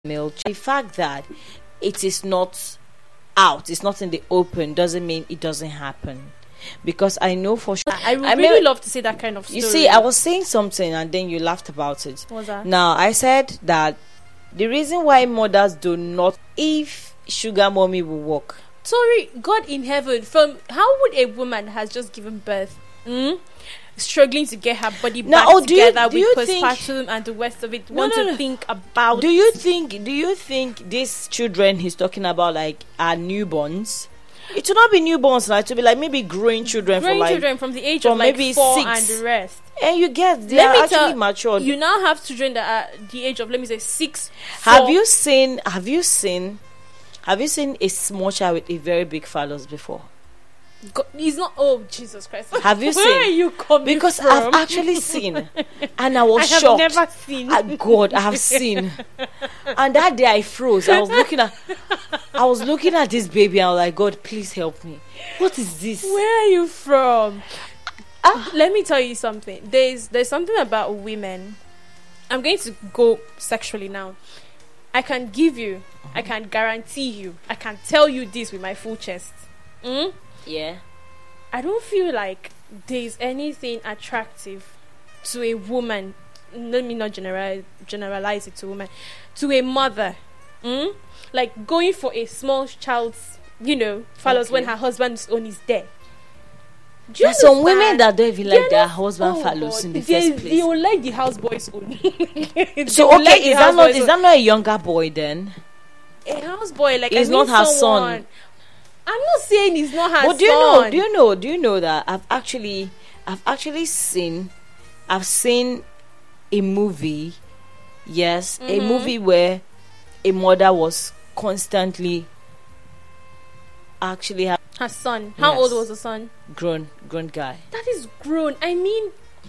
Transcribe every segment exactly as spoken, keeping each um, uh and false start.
male. The fact that it is not out, it's not in the open, doesn't mean it doesn't happen. Because I know for sure. I would I really mean, love to see that kind of story. You see, I was saying something and then you laughed about it. What's that? Now, I said that the reason why mothers do not, if sugar mommy will work. Sorry, God in heaven, from how would a woman has just given birth, mm, struggling to get her body now, back oh, do together you, do with you postpartum think, and the rest of it, no, want no, to no. think about? Do you think? Do you think these children he's talking about like are newborns? It will not be newborns now. It will be like maybe growing children growing for like children from the age from of like maybe four six. and the rest. And you get they Let are me actually tell- matured. You now have children that are the age of, let me say, six. Have four. you seen? Have you seen? Have you seen a small child with a very big phallus before? God, he's not. Oh, Jesus Christ! Have you Where seen? are you coming Because from? I've actually seen, and I was I have shocked. never seen. Ah, God, I have seen. And that day I froze. I was looking at, I was looking at this baby. And I was like, God, please help me. What is this? Where are you from? Ah, let me tell you something. There's there's something about women. I'm going to go sexually now. I can give you, I can guarantee you, I can tell you this with my full chest. Mm? Yeah. I don't feel like there's anything attractive to a woman. Let me not generalize generalize it to women. To a mother, mm? Like going for a small child's, you know, follows Okay. when her husband's own is there. Do you There's some understand? women that don't even like They're their not- husband oh phallus God, in the they, first They place. will like the houseboy's own. They So will like okay, the is that not houseboy's is own. that not a younger boy then? A houseboy? Like, He's I mean not her son. someone- I'm not saying he's not her But do you son. know? Do you know? Do you know that I've actually, I've actually seen, I've seen a movie. Yes, a Mhm. movie where a mother was constantly actually ha- Her son. How Yes. old was the son? grown, grown guy. That is grown. I mean,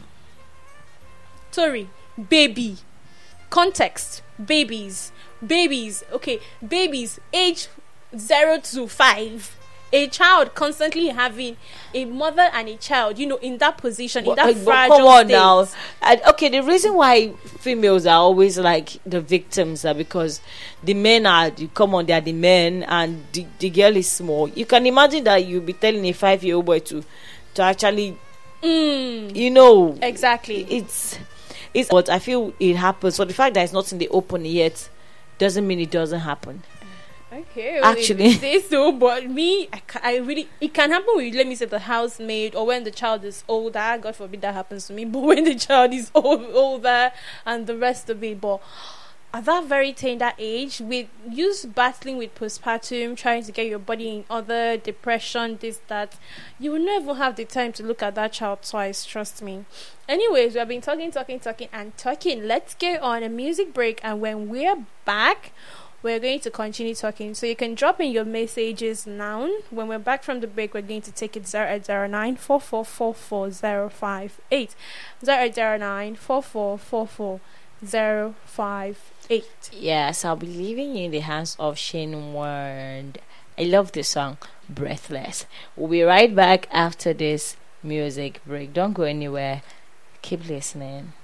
sorry, baby. Context: babies, babies. Okay, babies, age zero to five. A child constantly having a mother and a child, you know, in that position, in But, that like, but fragile come on state. now. And, okay, the reason why females are always like the victims are because the men are the- come on, they are the men, and the, the girl is small. You can imagine that you'll be telling a five-year-old boy to to actually, Mm, you know, exactly. it's it's. But I feel it happens. So the fact that it's not in the open yet doesn't mean it doesn't happen. Okay, well, Actually. it say so, but me, I, ca- I really, it can happen with, let me say, the housemaid, or when the child is older. God forbid that happens to me. But when the child is old, older, and the rest of it, but at that very tender age, with you battling with postpartum, trying to get your body in order, depression, this, that, you will never have the time to look at that child twice. Trust me. Anyways, we have been talking, talking, talking, and talking. Let's go on a music break, and when we're back, we're going to continue talking. So you can drop in your messages now. When we're back from the break, we're going to take it zero eight zero nine four four four four zero five eight. zero eight zero nine four four four four zero five eight. Yes, I'll be leaving you in the hands of Shane Ward. I love this song, Breathless. We'll be right back after this music break. Don't go anywhere. Keep listening.